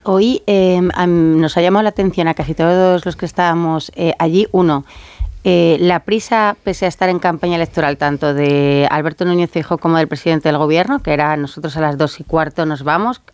Hoy nos ha llamado la atención a casi todos los que estábamos allí, la prisa, pese a estar en campaña electoral, tanto de Alberto Núñez Feijóo como del presidente del Gobierno, que era nosotros a las 2:15 nos vamos,